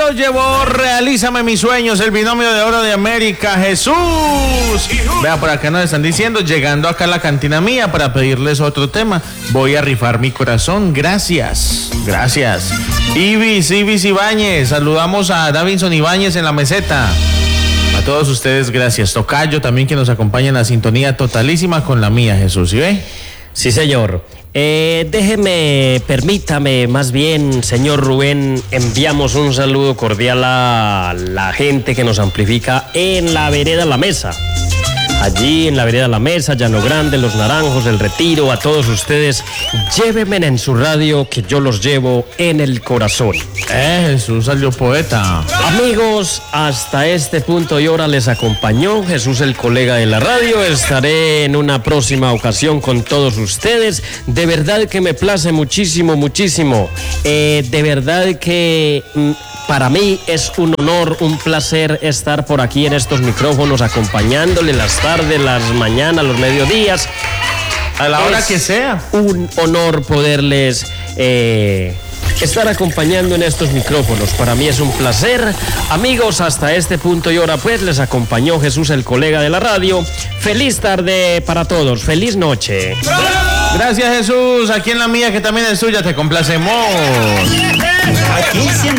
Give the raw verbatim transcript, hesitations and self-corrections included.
lo llevó, realízame mis sueños, el binomio de oro de América, Jesús. Vea, por acá nos están diciendo, llegando acá a la cantina mía para pedirles otro tema. Voy a rifar mi corazón, gracias, gracias. Ibis, Ibis Ibáñez, saludamos a Davinson Ibáñez en la meseta. A todos ustedes, gracias. Tocayo también que nos acompaña en la sintonía totalísima con la mía, Jesús, ¿sí ve? Sí, señor. Eh, déjeme, permítame, más bien, señor Rubén, enviamos un saludo cordial a la gente que nos amplifica en la vereda La Mesa. Allí en la vereda La Mesa, Llano Grande, Los Naranjos, El Retiro, a todos ustedes, llévenme en su radio que yo los llevo en el corazón. Eh, Jesús salió poeta. Amigos, hasta este punto y hora les acompañó Jesús, el colega de la radio. Estaré en una próxima ocasión con todos ustedes. De verdad que me place muchísimo, muchísimo. Eh, de verdad que... Mm, Para mí es un honor, un placer estar por aquí en estos micrófonos acompañándole las tardes, las mañanas, los mediodías. A la hora es que sea. Un honor poderles eh, estar acompañando en estos micrófonos. Para mí es un placer. Amigos, hasta este punto y hora pues les acompañó Jesús, el colega de la radio. Feliz tarde para todos. Feliz noche. Gracias, Jesús. Aquí en la mía, que también es tuya, te complacemos. Aquí